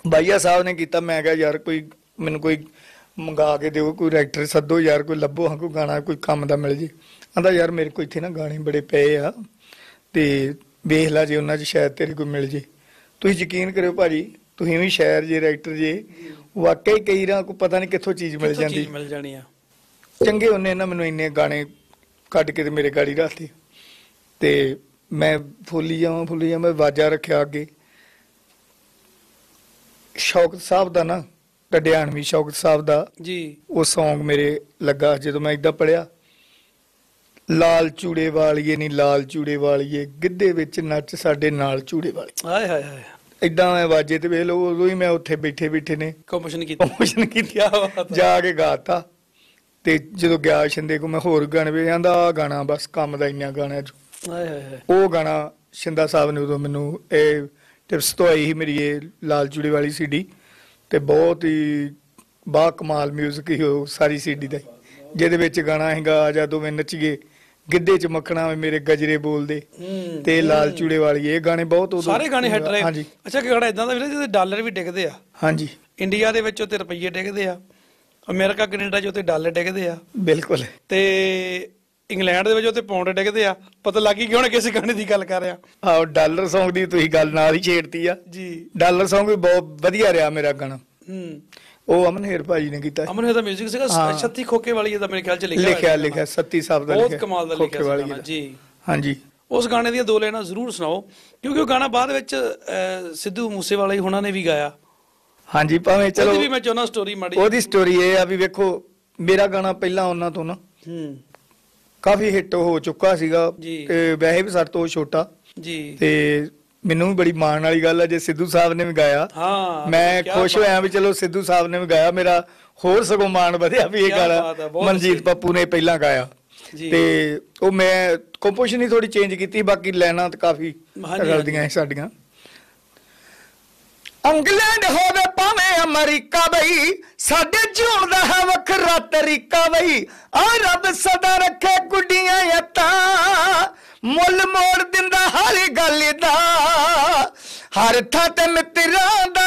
ਬਾਈਆ ਸਾਹਿਬ ਨੇ ਕੀਤਾ। ਮੈਂ ਕਿਹਾ ਯਾਰ ਕੋਈ ਮੈਨੂੰ ਕੋਈ ਮੰਗਾ ਕੇ ਦਿਓ, ਕੋਈ ਰਾਈਟਰ ਸੱਦੋ ਯਾਰ, ਕੋਈ ਲੱਭੋ ਹਾਂ ਕੋਈ ਗਾਣਾ ਕੋਈ ਕੰਮ ਦਾ ਮਿਲ ਜੇ। ਕਹਿੰਦਾ ਯਾਰ ਮੇਰੇ ਕੋਲ ਇੱਥੇ ਨਾ ਗਾਣੇ ਬੜੇ ਪਏ ਆ ਤੇ ਵੇਖ ਲਾ ਜੇ ਉਹਨਾਂ 'ਚ ਸ਼ਾਇਦ ਤੇਰੇ ਕੋਈ ਮਿਲ ਜੇ। ਤੁਸੀਂ ਯਕੀਨ ਕਰਿਓ ਭਾਜੀ, ਤੁਸੀਂ ਵੀ ਸ਼ਾਇਰ ਜੇ ਰਾਈਟਰ ਜੇ, ਵਾਕਈ ਕਈ ਰਾਂ ਕੋਈ ਪਤਾ ਨਹੀਂ ਕਿੱਥੋਂ ਚੀਜ਼ ਮਿਲ ਜਾਂਦੀ, ਮਿਲ ਜਾਣੀ ਆ। ਚੰਗੇ ਉਹਨੇ ਨਾ ਮੈਨੂੰ ਇੰਨੇ ਗਾਣੇ ਕੱਢ ਕੇ ਤੇ ਮੇਰੇ ਗਾੜੀ ਰੱਖਤੇ ਤੇ ਮੈਂ ਫੁੱਲੀ ਜਾਵਾਂ ਮੈਂ ਵਾਜਾ ਰੱਖਿਆ ਅੱਗੇ। ਸ਼ੌਕਤ ਸਾਹਿਬ ਦਾ ਨਾ ਢੱਡਿਆਣਵੀ ਸ਼ੌਕਤ ਸਾਹਿਬ ਦਾ ਜੀ ਉਹ ਸੌਂਗ ਮੇਰੇ ਲੱਗਾ ਜਦੋਂ ਮੈਂ ਏਦਾਂ ਪੜਿਆ, ਲਾਲ ਚੂੜੇ ਵਾਲੀਏ ਨੀ ਲਾਲ ਚੂੜੇ ਵਾਲੀਏ, ਗਿੱਧੇ ਵਿੱਚ ਨੱਚ ਸਾਡੇ ਨਾਲ ਚੂੜੇ ਵਾਲੀ। ਹਾਏ ਹਾਏ ਹਾਏ, ਏਦਾਂ ਮੈਂ ਵਾਜੇ ਤੇ ਵੇਖ ਲਓ, ਉਦੋਂ ਹੀ ਮੈਂ ਉੱਥੇ ਬੈਠੇ ਨੇ ਕੰਪੋਜੀਸ਼ਨ ਕੀਤੀ। ਜਾ ਕੇ ਗਾਤਾ ਤੇ ਜਦੋਂ ਗਿਆ ਸ਼ਿੰਦੇ ਕੋ ਮੈਂ ਹੋਰ ਗਾਣੇ ਵੀ ਕਹਿੰਦਾ ਆ ਗਾਣਾ ਬਸ ਕੰਮ ਦਾ ਇੰਨਾ ਗਾਣਾ ਹਾਏ ਹਾਏ, ਉਹ ਗਾਣਾ ਸ਼ਿੰਦਾ ਸਾਹਿਬ ਨੇ ਉਦੋਂ ਮੈਨੂੰ ਇਹ ਟਿਪਸ ਤੋਂ ਆਈ ਸੀ ਮੇਰੀ ਇਹ ਲਾਲ ਚੂੜੇ ਵਾਲੀ ਸੀਡੀ ਤੇ ਬਹੁਤ ਹੀ ਬਾ ਕਮਾਲ ਮਿਊਜ਼ਿਕ ਹੀ ਉਹ ਸਾਰੀ ਸੀਡੀ ਦਾ, ਜਿਹਦੇ ਵਿੱਚ ਗਾਣਾ ਹੈਗਾ ਆ ਜਾ ਦੋਵੇਂ ਨੱਚੀਏ, ਗਿੱਧੇ ਚ ਮੱਖਣਾ ਮੇਰੇ ਗਜਰੇ ਬੋਲਦੇ ਤੇ ਲਾਲ ਚੂੜੇ ਵਾਲੀ। ਇਹ ਗਾਣੇ ਬਹੁਤ ਉਦੋਂ ਸਾਰੇ ਗਾਣੇ ਹਿੱਟ ਰਹੇ। ਹਾਂਜੀ। ਅੱਛਾ ਗਾਣਾ ਇਦਾਂ ਦਾ ਵੀਰੇ ਜਿਹਦੇ ਡਾਲਰ ਵੀ ਡਿੱਗਦੇ ਆ। ਹਾਂਜੀ, ਇੰਡੀਆ ਦੇ ਵਿੱਚ ਉੱਤੇ ਰੁਪਈਏ ਡਿੱਗਦੇ ਆ, ਅਮਰੀਕਾ ਕੈਨੇਡਾ 'ਚ ਉੱਤੇ ਡਾਲਰ ਡਿੱਗਦੇ ਆ, ਬਿਲਕੁਲ। ਤੇ ਇੰਗਲੈਂਡ ਦੇ ਵਿੱਚ ਉੱਤੇ ਪਾਉਂਡ ਡਿੱਗਦੇ ਆ। ਪਤਾ ਲੱਗ ਗਈ ਕਿ ਹੁਣ ਕਿਸ ਗਾਣੇ ਦੀ ਗੱਲ ਕਰ ਰਿਹਾ। ਆਹ ਡਾਲਰ Song ਦੀ ਤੁਸੀਂ ਗੱਲ ਨਾਲ ਹੀ ਛੇੜਤੀ ਆ ਜੀ। ਡਾਲਰ Song ਵੀ ਬਹੁਤ ਵਧੀਆ ਰਿਹਾ ਮੇਰਾ ਗਾਣਾ। ਉਹ ਅਮਨ ਹੇਰ ਭਾਜੀ ਨੇ ਕੀਤਾ। ਅਮਨ ਹੇਰ ਦਾ 뮤직 ਸੀਗਾ। ਛੱਤੀ ਖੋਕੇ ਵਾਲੀ ਦਾ ਮੇਰੇ ਖਿਆਲ 'ਚ ਲਿਖਿਆ ਸੱਤੀ ਸਾਹਿਬ ਦਾ ਬਹੁਤ ਕਮਾਲ ਦਾ ਲਿਖਿਆ ਗਾਣਾ ਜੀ। ਹਾਂਜੀ, ਉਸ ਗਾਣੇ ਦੀਆਂ ਦੋ ਲਾਈਨਾਂ ਜ਼ਰੂਰ ਸੁਣਾਓ, ਕਿਉਂਕਿ ਉਹ ਗਾਣਾ ਬਾਅਦ ਵਿੱਚ ਸਿੱਧੂ ਮੂਸੇਵਾਲਾ ਹੀ ਉਹਨਾਂ ਨੇ ਵੀ ਗਾਇਆ। ਹਾਂਜੀ, ਭਾਵੇਂ ਚਲੋ ਵੀ ਮੈਂ ਚਾਹੁੰਦਾ ਸਟੋਰੀ ਮਾੜੀ। ਉਹਦੀ ਸਟੋਰੀ ਇਹ ਆ ਵੀ ਵੇਖੋ ਮੇਰਾ ਗਾਣਾ ਪਹਿਲਾਂ ਉਹਨਾਂ ਤੋਂ ਨਾ ਕਾਫੀ ਹਿੱਟ ਹੋ ਚੁੱਕਾ ਸੀਗਾ, ਵੈਸੇ ਵੀ ਸਾਡੇ ਤੋਂ ਛੋਟਾ ਜੀ, ਤੇ ਮੈਨੂੰ ਵੀ ਬੜੀ ਮਾਣ ਵਾਲੀ ਗੱਲ ਆ ਜੇ ਸਿੱਧੂ ਸਾਹਿਬ ਨੇ ਵੀ ਗਾਇਆ। ਮੈਂ ਖੁਸ਼ ਹੋਇਆ ਵੀ ਚਲੋ ਸਿੱਧੂ ਸਾਹਿਬ ਨੇ ਵੀ ਗਾਇਆ, ਮੇਰਾ ਹੋਰ ਸਗੋਂ ਮਾਣ ਵਧਿਆ ਵੀ ਇਹ ਗਾਣਾ ਮਨਜੀਤ ਪੱਪੂ ਨੇ ਪਹਿਲਾਂ ਗਾਇਆ। ਤੇ ਉਹ ਮੈਂ ਕੰਪੋਜੀਸ਼ਨ ਹੀ ਥੋੜੀ ਚੇਂਜ ਕੀਤੀ, ਬਾਕੀ ਲਾਈਨਾਂ ਤਾਂ ਕਾਫੀ ਰਲਦੀਆਂ ਸਾਡੀਆਂ। ਇੰਗਲੈਂਡ ਹੋਵੇ ਭਾਵੇਂ ਅਮਰੀਕਾ ਬਈ, ਸਾਡੇ ਜਿਉਣ ਦਾ ਹੈ ਵੱਖਰਾ ਤਰੀਕਾ ਬਈ, ਆ ਰੱਬ ਸਦਾ ਰੱਖੇ ਗੁੱਡੀਆਂ ਯਤਾਂ, ਮੁੱਲ ਮੋੜ ਦਿੰਦਾ ਹਰ ਗੱਲ ਦਾ, ਹਰ ਥਾਂ ਤੇ ਮਿੱਤਰਾਂ ਦਾ